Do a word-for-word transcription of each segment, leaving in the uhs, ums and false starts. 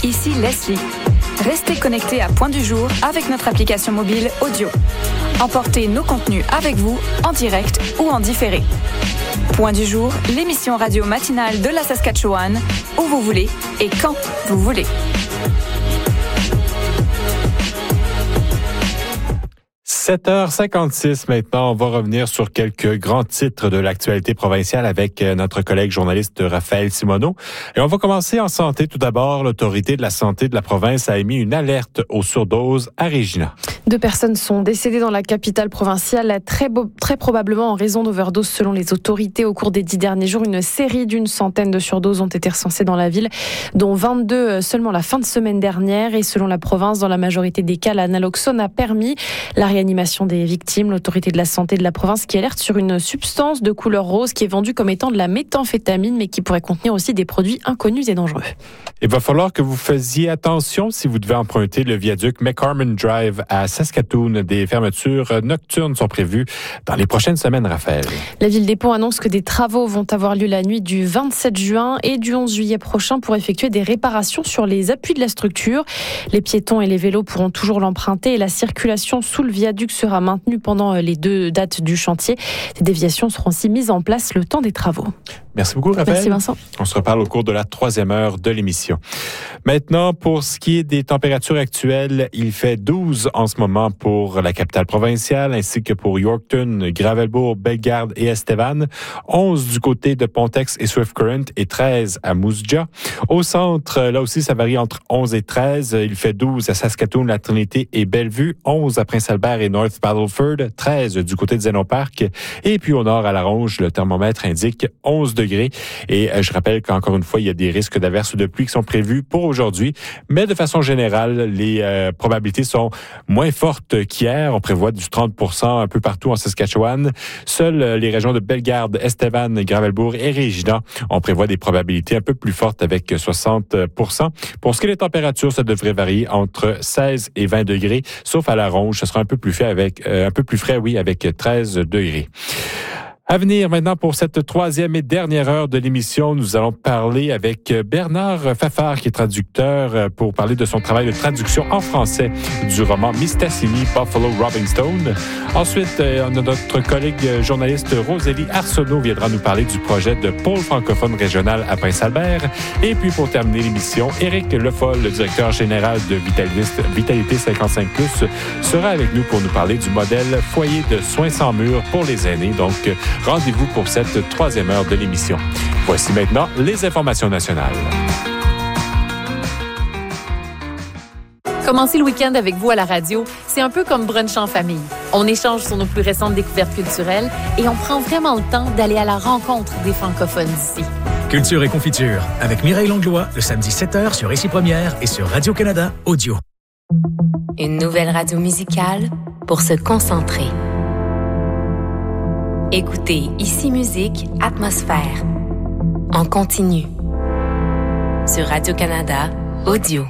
ici Leslie. Restez connectés à Point du Jour avec notre application mobile audio. Emportez nos contenus avec vous en direct ou en différé. Point du Jour, l'émission radio matinale de la Saskatchewan, où vous voulez et quand vous voulez. sept heures cinquante-six maintenant, on va revenir sur quelques grands titres de l'actualité provinciale avec notre collègue journaliste Raphaël Simoneau. Et on va commencer en santé. Tout d'abord, l'autorité de la santé de la province a émis une alerte aux surdoses à Regina. Deux personnes sont décédées dans la capitale provinciale, très, beau, très probablement en raison d'overdose selon les autorités. Au cours des dix derniers jours, une série d'une centaine de surdoses ont été recensées dans la ville, dont vingt-deux seulement la fin de semaine dernière. Et selon la province, dans la majorité des cas, l'analoxone a permis la réanimation des victimes. L'autorité de la santé de la province qui alerte sur une substance de couleur rose qui est vendue comme étant de la méthamphétamine, mais qui pourrait contenir aussi des produits inconnus et dangereux. Il va falloir que vous fassiez attention si vous devez emprunter le viaduc McCarman Drive à Saskatoon. Des fermetures nocturnes sont prévues dans les prochaines semaines, Raphaël. La Ville des Ponts annonce que des travaux vont avoir lieu la nuit du vingt-sept juin et du onze juillet prochain pour effectuer des réparations sur les appuis de la structure. Les piétons et les vélos pourront toujours l'emprunter et la circulation sous le viaduc sera maintenue pendant les deux dates du chantier. Des déviations seront aussi mises en place le temps des travaux. Merci beaucoup, Raphaël. Merci, Vincent. On se reparle au cours de la troisième heure de l'émission. Maintenant, pour ce qui est des températures actuelles, il fait douze en ce moment pour la capitale provinciale, ainsi que pour Yorkton, Gravelbourg, Bellegarde et Estevan. onze du côté de Pontex et Swift Current et treize à Moose Jaw. Au centre, là aussi, ça varie entre onze et treize. Il fait douze à Saskatoon, La Trinité et Bellevue, onze à Prince-Albert et North Battleford, treize du côté de Zeno Park. Et puis au nord, à La Ronge, le thermomètre indique onze degrés. Et je rappelle qu'encore une fois, il y a des risques d'averses ou de pluie qui sont prévus pour aujourd'hui. Mais de façon générale, les euh, probabilités sont moins fortes qu'hier. On prévoit du trente pour cent un peu partout en Saskatchewan. Seules euh, les régions de Bellegarde, Estevan, Gravelbourg et Regina, on prévoit des probabilités un peu plus fortes avec soixante pour cent. Pour ce qui est des températures, ça devrait varier entre seize et vingt degrés, sauf à La Ronge, ce sera un peu plus frais avec euh, un peu plus frais, oui, avec treize degrés. À venir maintenant pour cette troisième et dernière heure de l'émission, nous allons parler avec Bernard Fafard, qui est traducteur, pour parler de son travail de traduction en français du roman Mistassini, Buffalo Robbing Stone. Ensuite, on a notre collègue journaliste Rosélie Arsenault viendra nous parler du projet de pôle francophone régional à Prince-Albert. Et puis pour terminer l'émission, Éric Lefoll, le directeur général de Vitalité cinquante-cinq plus, sera avec nous pour nous parler du modèle foyer de soins sans mur pour les aînés. Donc, rendez-vous pour cette troisième heure de l'émission. Voici maintenant les informations nationales. Commencer le week-end avec vous à la radio, c'est un peu comme brunch en famille. On échange sur nos plus récentes découvertes culturelles et on prend vraiment le temps d'aller à la rencontre des francophones d'ici. Culture et confiture, avec Mireille Langlois, le samedi sept heures sur Ici Première et sur Radio-Canada Audio. Une nouvelle radio musicale pour se concentrer. Écoutez Ici Musique Atmosphère en continu sur Radio-Canada Audio.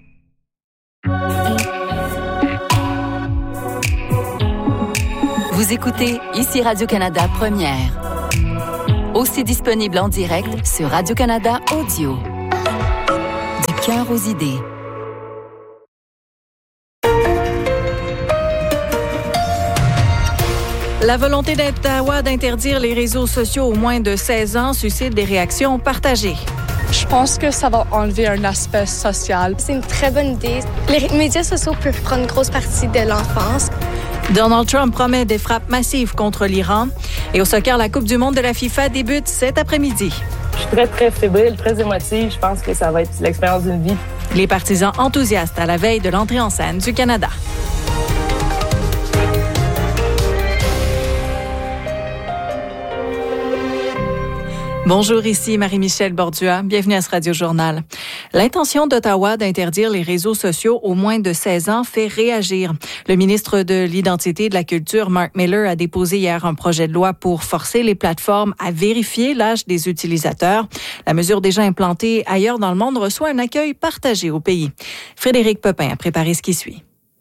Vous écoutez Ici Radio-Canada Première. Aussi disponible en direct sur Radio-Canada Audio. Du cœur aux idées. La volonté d'Ottawa d'interdire les réseaux sociaux aux moins de seize ans suscite des réactions partagées. Je pense que ça va enlever un aspect social. C'est une très bonne idée. Les médias sociaux peuvent prendre une grosse partie de l'enfance. Donald Trump promet des frappes massives contre l'Iran. Et au soccer, la Coupe du monde de la FIFA débute cet après-midi. Je suis très, très fébrile, très émotive. Je pense que ça va être l'expérience d'une vie. Les partisans enthousiastes à la veille de l'entrée en scène du Canada. Bonjour, ici Marie-Michel Bordua. Bienvenue à ce Radio-Journal. L'intention d'Ottawa d'interdire les réseaux sociaux aux moins de seize ans fait réagir. Le ministre de l'Identité et de la Culture, Mark Miller, a déposé hier un projet de loi pour forcer les plateformes à vérifier l'âge des utilisateurs. La mesure déjà implantée ailleurs dans le monde reçoit un accueil partagé au pays. Frédéric Pepin a préparé ce qui suit.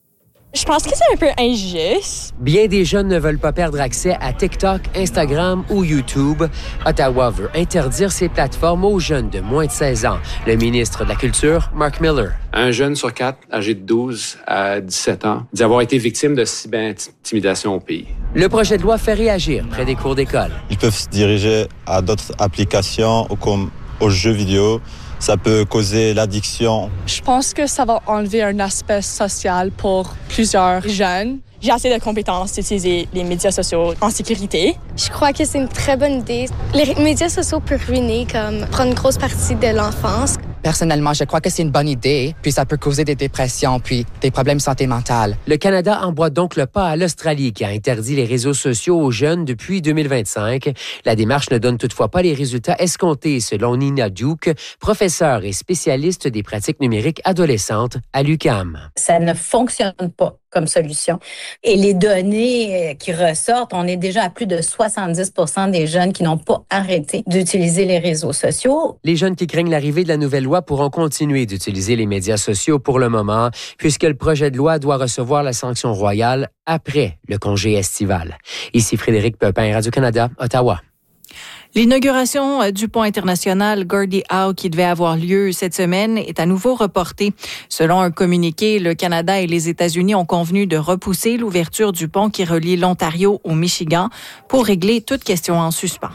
Je pense que c'est un peu injuste. Bien des jeunes ne veulent pas perdre accès à TikTok, Instagram ou YouTube. Ottawa veut interdire ces plateformes aux jeunes de moins de seize ans. Le ministre de la Culture, Mark Miller. Un jeune sur quatre, âgé de douze à dix-sept ans, dit avoir été victime de cyberintimidation au pays. Le projet de loi fait réagir près des cours d'école. Ils peuvent se diriger à d'autres applications comme aux jeux vidéo. Ça peut causer l'addiction. Je pense que ça va enlever un aspect social pour plusieurs jeunes. J'ai assez de compétences d'utiliser les médias sociaux en sécurité. Je crois que c'est une très bonne idée. Les médias sociaux peuvent ruiner, comme prendre une grosse partie de l'enfance. Personnellement, je crois que c'est une bonne idée, puis ça peut causer des dépressions, puis des problèmes de santé mentale. Le Canada emboîte donc le pas à l'Australie qui a interdit les réseaux sociaux aux jeunes depuis deux mille vingt-cinq. La démarche ne donne toutefois pas les résultats escomptés, selon Nina Duke, professeure et spécialiste des pratiques numériques adolescentes à l'U Q A M. Ça ne fonctionne pas comme solution. Et les données qui ressortent, on est déjà à plus de soixante-dix pour cent des jeunes qui n'ont pas arrêté d'utiliser les réseaux sociaux. Les jeunes qui craignent l'arrivée de la nouvelle loi pourront continuer d'utiliser les médias sociaux pour le moment, puisque le projet de loi doit recevoir la sanction royale après le congé estival. Ici Frédéric Pepin, Radio-Canada, Ottawa. L'inauguration du pont international Gordie Howe qui devait avoir lieu cette semaine est à nouveau reportée. Selon un communiqué, le Canada et les États-Unis ont convenu de repousser l'ouverture du pont qui relie l'Ontario au Michigan pour régler toute question en suspens.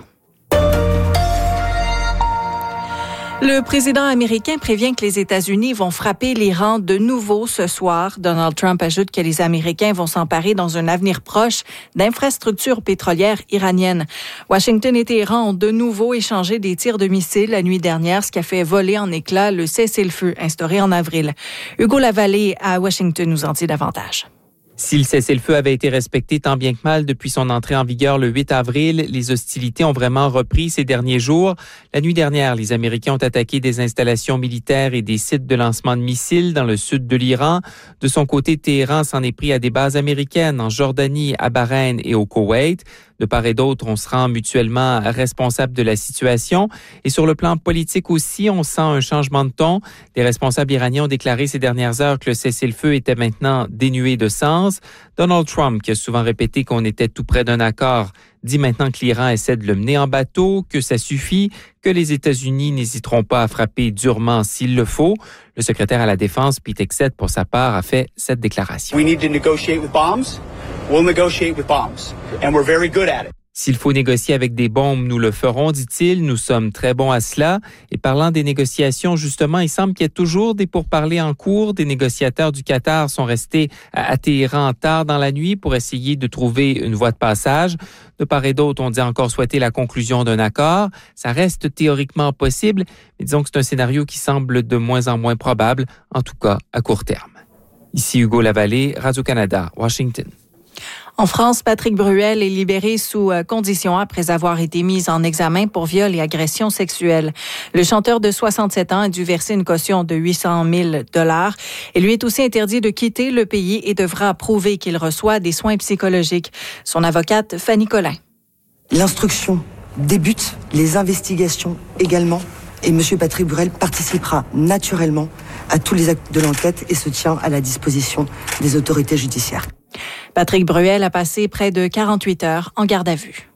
Le président américain prévient que les États-Unis vont frapper l'Iran de nouveau ce soir. Donald Trump ajoute que les Américains vont s'emparer dans un avenir proche d'infrastructures pétrolières iraniennes. Washington et Téhéran ont de nouveau échangé des tirs de missiles la nuit dernière, ce qui a fait voler en éclats le cessez-le-feu instauré en avril. Hugo Lavallée à Washington nous en dit davantage. Si le cessez-le-feu avait été respecté tant bien que mal depuis son entrée en vigueur le huit avril, les hostilités ont vraiment repris ces derniers jours. La nuit dernière, les Américains ont attaqué des installations militaires et des sites de lancement de missiles dans le sud de l'Iran. De son côté, Téhéran s'en est pris à des bases américaines en Jordanie, à Bahreïn et au Koweït. De part et d'autre, on se rend mutuellement responsable de la situation. Et sur le plan politique aussi, on sent un changement de ton. Les responsables iraniens ont déclaré ces dernières heures que le cessez-le-feu était maintenant dénué de sens. Donald Trump, qui a souvent répété qu'on était tout près d'un accord, dit maintenant que l'Iran essaie de le mener en bateau, que ça suffit, que les États-Unis n'hésiteront pas à frapper durement s'il le faut. Le secrétaire à la Défense, Pete Hegseth, pour sa part, a fait cette déclaration. We need to negotiate with bombs. We'll negotiate with bombs. And we're very good at it. S'il faut négocier avec des bombes, nous le ferons, dit-il. Nous sommes très bons à cela. Et parlant des négociations, justement, il semble qu'il y ait toujours des pourparlers en cours. Des négociateurs du Qatar sont restés à Téhéran tard dans la nuit pour essayer de trouver une voie de passage. De part et d'autre, on dit encore souhaiter la conclusion d'un accord. Ça reste théoriquement possible, mais disons que c'est un scénario qui semble de moins en moins probable, en tout cas à court terme. Ici Hugo Lavallée, Radio-Canada, Washington. En France, Patrick Bruel est libéré sous condition après avoir été mis en examen pour viol et agression sexuelle. Le chanteur de soixante-sept ans a dû verser une caution de huit cent mille dollars et lui est aussi interdit de quitter le pays et devra prouver qu'il reçoit des soins psychologiques. Son avocate, Fanny Collin. L'instruction débute, les investigations également, et M. Patrick Bruel participera naturellement à tous les actes de l'enquête et se tient à la disposition des autorités judiciaires. Patrick Bruel a passé près de quarante-huit heures en garde à vue.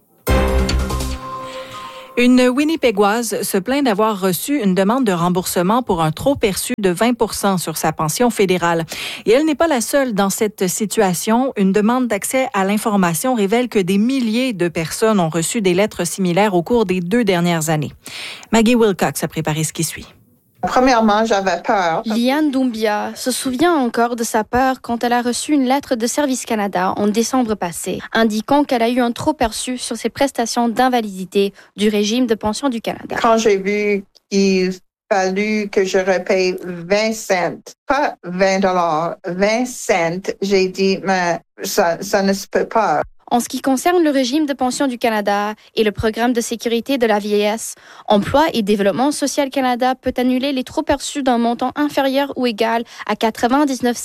Une Winnipégoise se plaint d'avoir reçu une demande de remboursement pour un trop-perçu de vingt pour cent sur sa pension fédérale. Et elle n'est pas la seule dans cette situation. Une demande d'accès à l'information révèle que des milliers de personnes ont reçu des lettres similaires au cours des deux dernières années. Maggie Wilcox a préparé ce qui suit. Premièrement, j'avais peur. Liane Doumbia se souvient encore de sa peur quand elle a reçu une lettre de Service Canada en décembre passé, indiquant qu'elle a eu un trop-perçu sur ses prestations d'invalidité du régime de pension du Canada. Quand j'ai vu qu'il fallu que je repaye vingt cents, pas vingt dollars, vingt cents, j'ai dit, mais ça, ça ne se peut pas. En ce qui concerne le régime de pension du Canada et le programme de sécurité de la vieillesse, Emploi et Développement social Canada peut annuler les trop-perçus d'un montant inférieur ou égal à quatre-vingt-dix-neuf cents.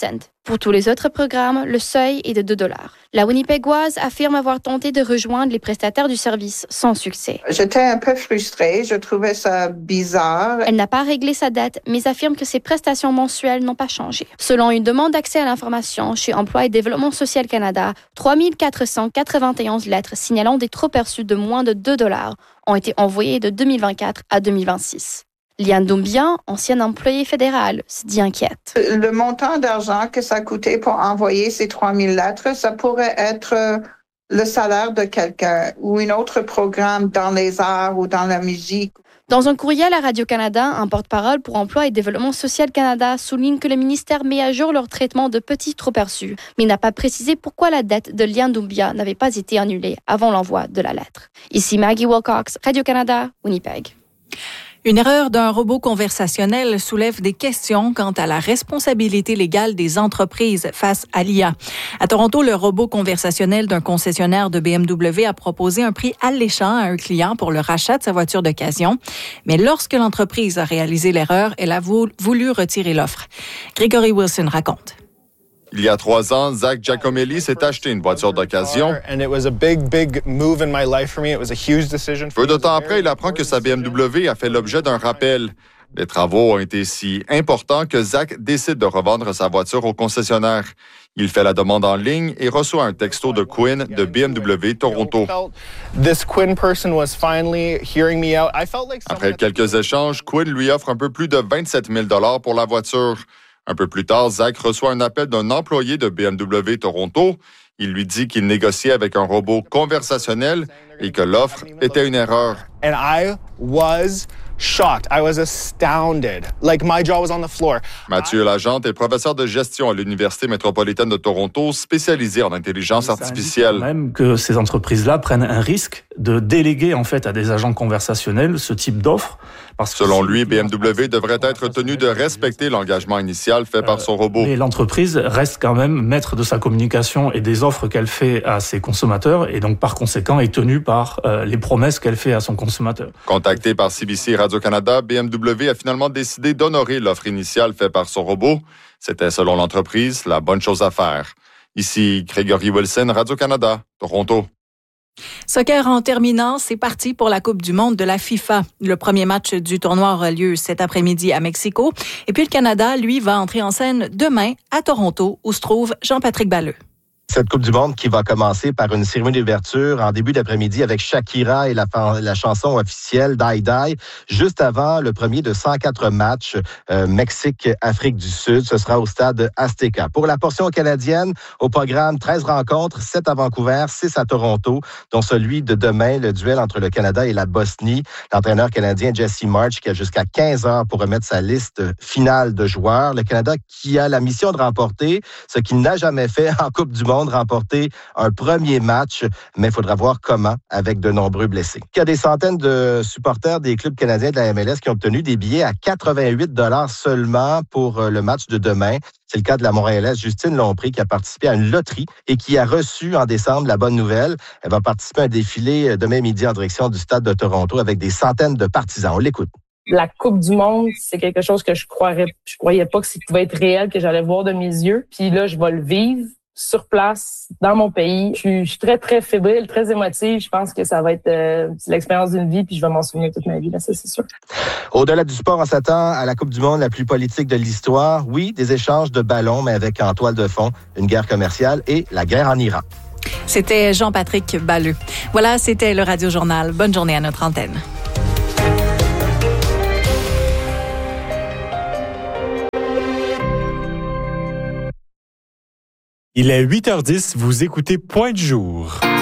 Pour tous les autres programmes, le seuil est de deux dollars. La Winnipegoise affirme avoir tenté de rejoindre les prestataires du service sans succès. J'étais un peu frustrée, je trouvais ça bizarre. Elle n'a pas réglé sa dette, mais affirme que ses prestations mensuelles n'ont pas changé. Selon une demande d'accès à l'information chez Emploi et Développement social Canada, trois mille quatre cent quatre-vingt-onze lettres signalant des trop-perçus de moins de deux dollars ont été envoyées de deux mille vingt-quatre à deux mille vingt-six. Liane Doumbia, ancienne employée fédérale, se dit inquiète. Le montant d'argent que ça coûtait pour envoyer ces trois mille lettres, ça pourrait être le salaire de quelqu'un ou un autre programme dans les arts ou dans la musique. Dans un courriel à Radio-Canada, un porte-parole pour Emploi et Développement social Canada souligne que le ministère met à jour leur traitement de petits trop-perçus, mais n'a pas précisé pourquoi la dette de Liane Doumbia n'avait pas été annulée avant l'envoi de la lettre. Ici Maggie Wilcox, Radio-Canada, Winnipeg. Une erreur d'un robot conversationnel soulève des questions quant à la responsabilité légale des entreprises face à l'I A. À Toronto, le robot conversationnel d'un concessionnaire de B M W a proposé un prix alléchant à un client pour le rachat de sa voiture d'occasion. Mais lorsque l'entreprise a réalisé l'erreur, elle a voulu retirer l'offre. Gregory Wilson raconte. Il y a trois ans, Zach Giacomelli s'est acheté une voiture d'occasion. Peu de temps après, il apprend que sa B M W a fait l'objet d'un rappel. Les travaux ont été si importants que Zach décide de revendre sa voiture au concessionnaire. Il fait la demande en ligne et reçoit un texto de Quinn de B M W Toronto. Après quelques échanges, Quinn lui offre un peu plus de vingt-sept mille dollars pour la voiture. Un peu plus tard, Zach reçoit un appel d'un employé de B M W Toronto. Il lui dit qu'il négociait avec un robot conversationnel et que l'offre était une erreur. And I was shocked. I was astounded. Like my jaw was on the floor. Mathieu Lagente est professeur de gestion à l'Université métropolitaine de Toronto, spécialisé en intelligence artificielle. Même que ces entreprises-là prennent un risque de déléguer en fait à des agents conversationnels ce type d'offre. Parce que Selon lui, B M W devrait être tenu de respecter l'engagement initial fait par son robot. Mais l'entreprise reste quand même maître de sa communication et des offres qu'elle fait à ses consommateurs et donc par conséquent est tenue par euh, les promesses qu'elle fait à son consommateur. Contacté par C B C Radio-Canada, B M W a finalement décidé d'honorer l'offre initiale faite par son robot. C'était, selon l'entreprise, la bonne chose à faire. Ici, Gregory Wilson, Radio-Canada, Toronto. Soccer en terminant, c'est parti pour la Coupe du monde de la FIFA. Le premier match du tournoi aura lieu cet après-midi à Mexico. Et puis le Canada, lui, va entrer en scène demain à Toronto, où se trouve Jean-Patrick Balleux. Cette Coupe du monde qui va commencer par une cérémonie d'ouverture en début d'après-midi avec Shakira et la, la chanson officielle Die Die, juste avant le premier de cent quatre matchs euh, Mexique-Afrique du Sud. Ce sera au stade Azteca. Pour la portion canadienne, au programme treize rencontres, sept à Vancouver, six à Toronto, dont celui de demain, le duel entre le Canada et la Bosnie. L'entraîneur canadien Jesse March qui a jusqu'à quinze heures pour remettre sa liste finale de joueurs. Le Canada qui a la mission de remporter ce qu'il n'a jamais fait en Coupe du monde, remporter un premier match, mais il faudra voir comment avec de nombreux blessés. Il y a des centaines de supporters des clubs canadiens de la M L S qui ont obtenu des billets à quatre-vingt-huit dollars seulement pour le match de demain. C'est le cas de la Montréalaise Justine Lompré qui a participé à une loterie et qui a reçu en décembre la bonne nouvelle. Elle va participer à un défilé demain midi en direction du stade de Toronto avec des centaines de partisans. On l'écoute. La Coupe du monde, c'est quelque chose que je croirais, je croyais pas que ça pouvait être réel, que j'allais voir de mes yeux. Puis là, je vais le vivre sur place, dans mon pays. Je suis, je suis très, très fébrile, très émotive. Je pense que ça va être euh, l'expérience d'une vie, puis je vais m'en souvenir toute ma vie, là, ça, c'est sûr. Au-delà du sport, on s'attend à la Coupe du monde la plus politique de l'histoire. Oui, des échanges de ballons, mais avec en toile de fond une guerre commerciale et la guerre en Iran. C'était Jean-Patrick Balleux. Voilà, c'était le Radio Journal. Bonne journée à notre antenne. Il est huit heures dix, vous écoutez Point du jour.